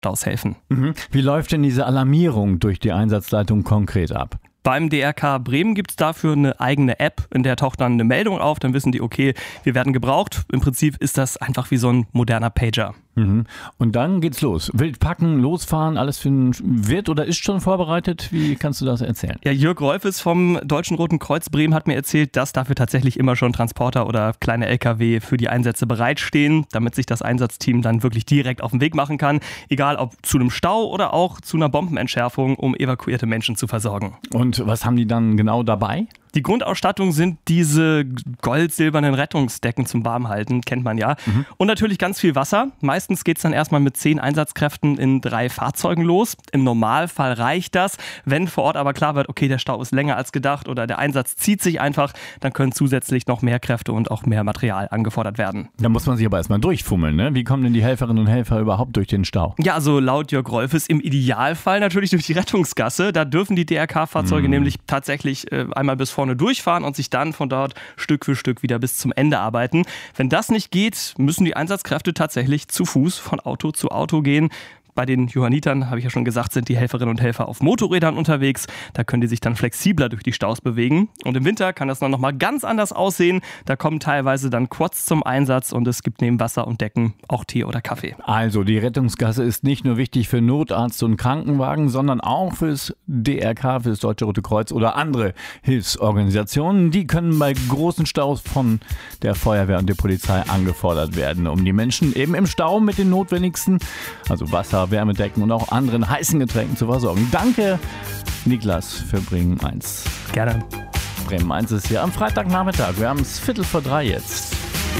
Staus helfen. Wie läuft denn diese Alarmierung durch die Einsatzleitung konkret ab? Beim DRK Bremen gibt es dafür eine eigene App, in der taucht dann eine Meldung auf, dann wissen die, okay, wir werden gebraucht. Im Prinzip ist das einfach wie so ein moderner Pager. Und dann geht's los. Wild packen, losfahren, alles wird oder ist schon vorbereitet? Wie kannst du das erzählen? Ja, Jörg Rolfes vom Deutschen Roten Kreuz Bremen hat mir erzählt, dass dafür tatsächlich immer schon Transporter oder kleine LKW für die Einsätze bereitstehen, damit sich das Einsatzteam dann wirklich direkt auf den Weg machen kann, egal ob zu einem Stau oder auch zu einer Bombenentschärfung, um evakuierte Menschen zu versorgen. Und was haben die dann genau dabei? Die Grundausstattung sind diese gold-silbernen Rettungsdecken zum Warmhalten, kennt man ja. Und natürlich ganz viel Wasser. Meistens geht es dann erstmal mit 10 Einsatzkräften in 3 Fahrzeugen los. Im Normalfall reicht das. Wenn vor Ort aber klar wird, okay, der Stau ist länger als gedacht oder der Einsatz zieht sich einfach, dann können zusätzlich noch mehr Kräfte und auch mehr Material angefordert werden. Da muss man sich aber erstmal durchfummeln, ne? Wie kommen denn die Helferinnen und Helfer überhaupt durch den Stau? Ja, also laut Jörg Rolfes im Idealfall natürlich durch die Rettungsgasse. Da dürfen die DRK-Fahrzeuge nämlich tatsächlich einmal bis vorne durchfahren und sich dann von dort Stück für Stück wieder bis zum Ende arbeiten. Wenn das nicht geht, müssen die Einsatzkräfte tatsächlich zu Fuß von Auto zu Auto gehen. Bei den Johannitern, habe ich ja schon gesagt, sind die Helferinnen und Helfer auf Motorrädern unterwegs. Da können die sich dann flexibler durch die Staus bewegen. Und im Winter kann das dann nochmal ganz anders aussehen. Da kommen teilweise dann Quads zum Einsatz und es gibt neben Wasser und Decken auch Tee oder Kaffee. Also die Rettungsgasse ist nicht nur wichtig für Notarzt und Krankenwagen, sondern auch fürs DRK, fürs Deutsche Rote Kreuz oder andere Hilfsorganisationen. Die können bei großen Staus von der Feuerwehr und der Polizei angefordert werden, um die Menschen eben im Stau mit den notwendigsten, also Wasser, Wärmedecken und auch anderen heißen Getränken zu versorgen. Danke, Niklas, für Bremen 1. Gerne. Bremen 1 ist hier am Freitagnachmittag. Wir haben es 2:45 jetzt.